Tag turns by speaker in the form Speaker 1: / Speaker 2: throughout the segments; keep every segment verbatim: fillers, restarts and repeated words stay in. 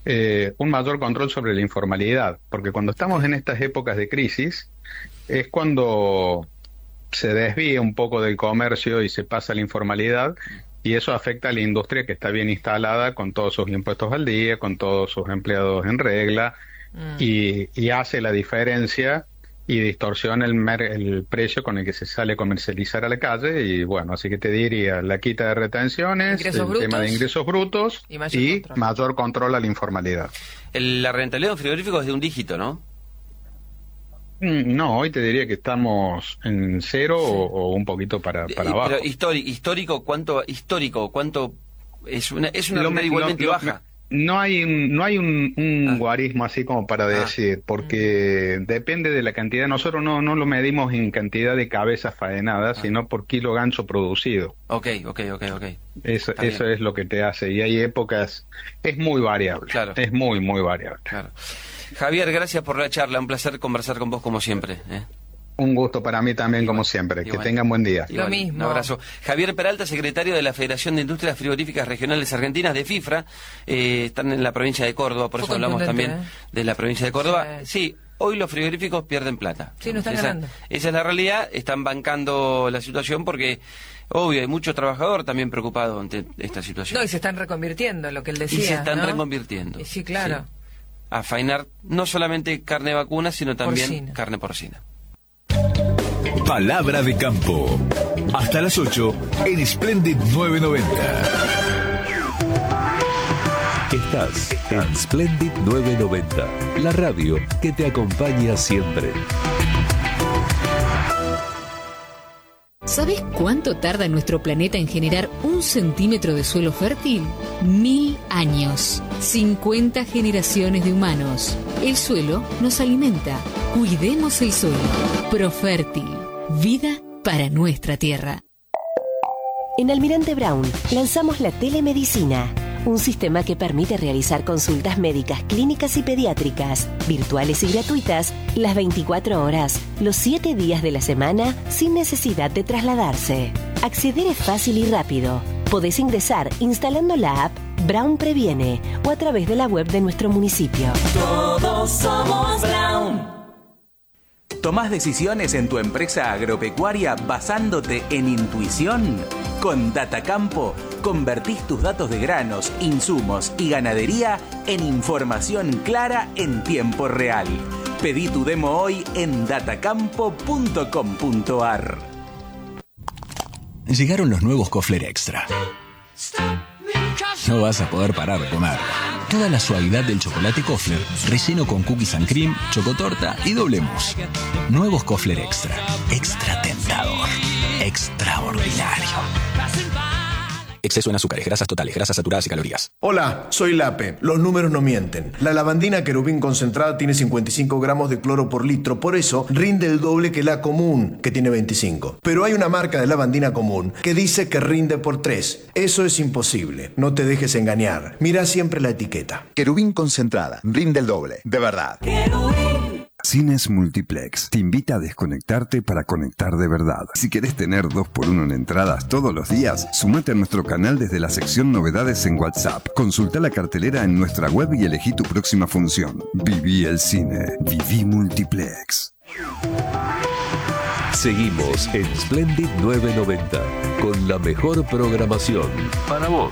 Speaker 1: eh, un mayor control sobre la informalidad, porque cuando estamos en estas épocas de crisis es cuando se desvía un poco del comercio y se pasa a la informalidad, y eso afecta a la industria que está bien instalada, con todos sus impuestos al día, con todos sus empleados en regla,
Speaker 2: Mm.
Speaker 1: y, y hace la diferencia y distorsiona el, mer- el precio con el que se sale a comercializar a la calle. Y bueno, así que te diría la quita de retenciones,
Speaker 2: Ingresos
Speaker 1: el tema de
Speaker 2: brutos
Speaker 1: ingresos brutos
Speaker 2: y mayor
Speaker 1: y
Speaker 2: control.
Speaker 1: mayor control a la informalidad.
Speaker 3: El- la rentabilidad de un frigorífico es de un dígito, ¿no?
Speaker 1: Mm, No, hoy te diría que estamos en cero o, o un poquito para, para
Speaker 3: Eh,
Speaker 1: abajo.
Speaker 3: Pero histórico, histórico, ¿cuánto histórico, cuánto es una es una
Speaker 1: Lo
Speaker 3: rentabilidad
Speaker 1: me-
Speaker 3: igualmente
Speaker 1: lo- lo-
Speaker 3: baja?
Speaker 1: No hay un, no hay un, un
Speaker 3: Ah.
Speaker 1: guarismo así como para
Speaker 3: Ah.
Speaker 1: decir, porque depende de la cantidad. Nosotros no, no lo medimos en cantidad de cabezas faenadas,
Speaker 3: Ah.
Speaker 1: sino por kilo ganso producido.
Speaker 3: Ok, ok, ok, ok.
Speaker 1: Eso,
Speaker 3: Está
Speaker 1: eso
Speaker 3: bien.
Speaker 1: es lo que te hace. Y hay épocas, es muy variable.
Speaker 3: Claro.
Speaker 1: Es muy, muy variable.
Speaker 3: Claro. Javier, gracias por la charla, un placer conversar con vos como siempre. ¿eh?
Speaker 1: Un gusto para mí también, como siempre.
Speaker 3: igual.
Speaker 1: Que tengan buen día.
Speaker 2: Lo mismo.
Speaker 3: Un abrazo. Javier Peralta, secretario de la Federación de Industrias Frigoríficas Regionales Argentinas de FIFRA, eh, están en la provincia de Córdoba, por
Speaker 2: Fue
Speaker 3: eso hablamos
Speaker 2: contundente,
Speaker 3: también
Speaker 2: ¿eh?
Speaker 3: de la provincia de Córdoba.
Speaker 2: Sí.
Speaker 3: Sí, hoy los frigoríficos pierden plata.
Speaker 2: Sí, no están
Speaker 3: esa,
Speaker 2: ganando.
Speaker 3: esa es la realidad, están bancando la situación porque, obvio, hay mucho trabajador también preocupado ante esta situación.
Speaker 2: No, y se están reconvirtiendo, lo que él decía.
Speaker 3: Y se están
Speaker 2: ¿no?
Speaker 3: reconvirtiendo.
Speaker 2: Y sí, claro.
Speaker 3: Sí. A fainar no solamente carne vacuna, sino también
Speaker 2: Porcina.
Speaker 3: carne porcina.
Speaker 4: Palabra de campo. Hasta las ocho en Splendid nueve noventa.
Speaker 5: Estás en Splendid nueve noventa, la radio que te acompaña siempre.
Speaker 6: ¿Sabes cuánto tarda nuestro planeta en generar un centímetro de suelo fértil? Mil años. cincuenta generaciones de humanos. El suelo nos alimenta. Cuidemos el suelo. Profértil. Vida para nuestra tierra.
Speaker 7: En Almirante Brown lanzamos la telemedicina, un sistema que permite realizar consultas médicas, clínicas y pediátricas, virtuales y gratuitas, las veinticuatro horas, los siete días de la semana, sin necesidad de trasladarse. Acceder es fácil y rápido. Podés ingresar instalando la app Brown Previene o a través de la web de nuestro municipio.
Speaker 8: Todos somos Brown.
Speaker 9: ¿Tomás decisiones en tu empresa agropecuaria basándote en intuición? Con Datacampo, convertís tus datos de granos, insumos y ganadería en información clara en tiempo real. Pedí tu demo hoy en datacampo punto com punto ar.
Speaker 10: Llegaron los nuevos Kofler Extra. No vas a poder parar de comer. Toda la suavidad del chocolate Kofler, relleno con cookies and cream, chocotorta y doble mousse. Nuevos Kofler Extra. Extra tentador. Extraordinario. Exceso en azúcares, grasas totales, grasas saturadas y calorías.
Speaker 11: Hola, soy Lape. Los números no mienten. La lavandina querubín concentrada tiene cincuenta y cinco gramos de cloro por litro, por eso rinde el doble que la común, que tiene veinticinco. Pero hay una marca de lavandina común que dice que rinde por tres. Eso es imposible. No te dejes engañar. Mira siempre la etiqueta.
Speaker 12: Querubín concentrada, rinde el doble, de verdad.
Speaker 13: Cines Multiplex te invita a desconectarte para conectar de verdad. Si querés tener dos por uno en entradas todos los días, sumate a nuestro canal desde la sección Novedades en WhatsApp. Consulta la cartelera en nuestra web y elegí tu próxima función. Viví el cine. Viví Multiplex.
Speaker 5: Seguimos en Splendid nueve noventa con la mejor programación para vos.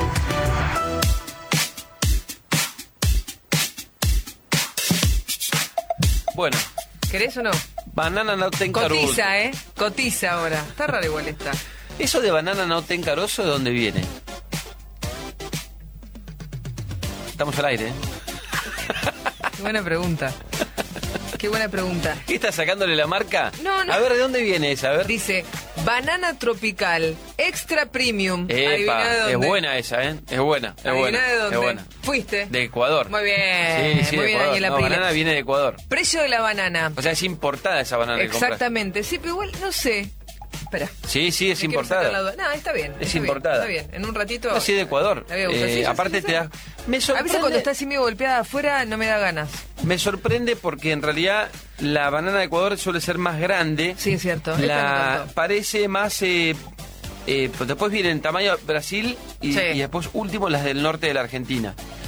Speaker 3: Bueno.
Speaker 2: ¿Querés o no?
Speaker 3: Banana no ten carozo.
Speaker 2: Cotiza, ¿eh? Cotiza ahora. Está raro igual esta.
Speaker 3: ¿Eso de banana no ten carozo de dónde viene? Estamos al aire, ¿eh?
Speaker 2: Qué buena pregunta. Qué buena pregunta.
Speaker 3: ¿Qué está sacándole la marca?
Speaker 2: No, no.
Speaker 3: A ver, ¿de dónde viene esa? A ver.
Speaker 2: Dice, banana tropical, extra premium. Adiviná de
Speaker 3: Epa,
Speaker 2: dónde.
Speaker 3: es buena esa, ¿eh? Es buena, es
Speaker 2: Adiviná
Speaker 3: buena.
Speaker 2: de dónde.
Speaker 3: Es buena.
Speaker 2: ¿Fuiste?
Speaker 3: De Ecuador.
Speaker 2: Muy bien.
Speaker 3: Sí, sí,
Speaker 2: muy
Speaker 3: de
Speaker 2: bien,
Speaker 3: Ecuador.
Speaker 2: Daniela
Speaker 3: No,
Speaker 2: Prile.
Speaker 3: banana viene de Ecuador.
Speaker 2: Precio de la banana.
Speaker 3: O sea, es importada esa banana que compraste.
Speaker 2: Exactamente. Sí, pero igual, no sé. Espera.
Speaker 3: Sí, sí, es
Speaker 2: Me quiero sacar la
Speaker 3: importada.
Speaker 2: duda. No, está bien.
Speaker 3: Es
Speaker 2: está
Speaker 3: importada.
Speaker 2: Bien, está bien. En un ratito.
Speaker 3: No, sí, de Ecuador.
Speaker 2: la voy a buscar.
Speaker 3: Eh,
Speaker 2: Sí, yo
Speaker 3: aparte
Speaker 2: sé,
Speaker 3: te
Speaker 2: yo
Speaker 3: da...
Speaker 2: sé.
Speaker 3: Me
Speaker 2: A
Speaker 3: sorprende...
Speaker 2: veces cuando está así medio golpeada afuera no me da ganas.
Speaker 3: Me sorprende porque en realidad la banana de Ecuador suele ser más grande.
Speaker 2: Sí, es cierto. Esta me
Speaker 3: La
Speaker 2: encantó.
Speaker 3: parece más... Eh, eh, pues después viene en tamaño Brasil y,
Speaker 2: Sí.
Speaker 3: y después último las del norte de la Argentina.